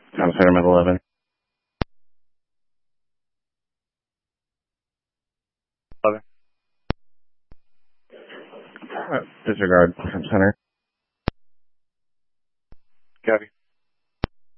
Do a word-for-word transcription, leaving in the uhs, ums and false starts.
Tom Center, Med eleven. eleven. Uh, disregard, Tom Center. Copy.